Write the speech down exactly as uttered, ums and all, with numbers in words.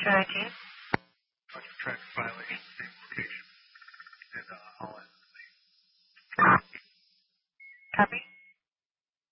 nineteen. Traffic violation, same location. In uh, Holland. Copy.